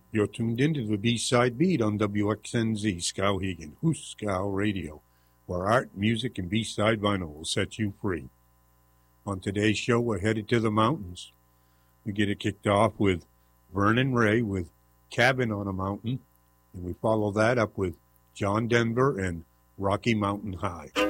You're tuned into the B-Side Beat on WXNZ, Skowhegan, Hooskow Radio, where art, music, and B-Side vinyl will set you free. On today's show, we're headed to the mountains. We get it kicked off with Vernon Ray with Cabin on a Mountain, and we follow that up with John Denver and Rocky Mountain High.